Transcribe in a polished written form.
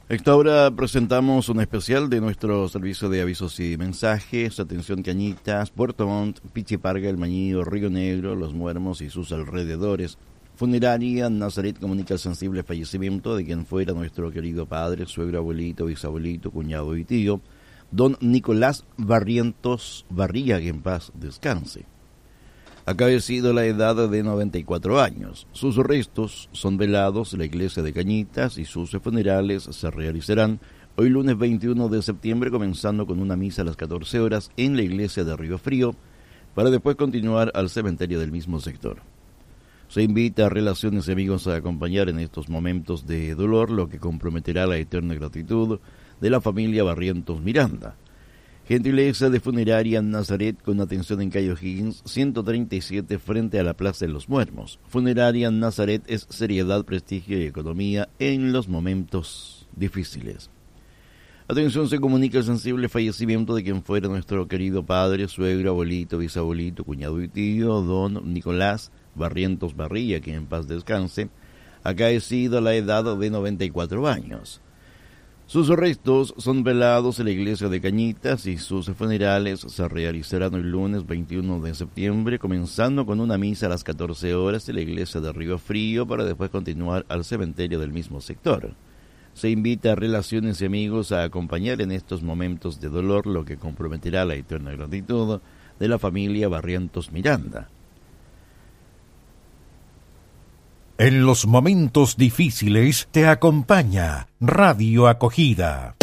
A esta hora presentamos un especial de nuestro servicio de avisos y mensajes. Atención Cañitas, Puerto Montt, Pichiparga, El Mañío, Río Negro, Los Muermos y sus alrededores. Funeraria Nazaret comunica el sensible fallecimiento de quien fuera nuestro querido padre, suegro, abuelito, bisabuelito, cuñado y tío, don Nicolás Barrientos Barría, que en paz descanse. Acaecido la edad de 94 años. Sus restos son velados en la iglesia de Cañitas y sus funerales se realizarán hoy lunes 21 de septiembre, comenzando con una misa a las 14 horas en la iglesia de Río Frío, para después continuar al cementerio del mismo sector. Se invita a relaciones y amigos a acompañar en estos momentos de dolor, lo que comprometerá la eterna gratitud de la familia Barrientos Miranda. Gentileza de Funeraria Nazaret, con atención en calle O'Higgins 137 frente a la Plaza de los Muermos. Funeraria Nazaret es seriedad, prestigio y economía en los momentos difíciles. Atención, se comunica el sensible fallecimiento de quien fuera nuestro querido padre, suegro, abuelito, bisabuelito, cuñado y tío, don Nicolás Barrientos Barría, que en paz descanse, acaecido a la edad de 94 años. Sus restos son velados en la iglesia de Cañitas y sus funerales se realizarán el lunes 21 de septiembre, comenzando con una misa a las 14 horas en la iglesia de Río Frío, para después continuar al cementerio del mismo sector. Se invita a relaciones y amigos a acompañar en estos momentos de dolor, lo que comprometerá la eterna gratitud de la familia Barrientos Miranda. En los momentos difíciles te acompaña Radio Acogida.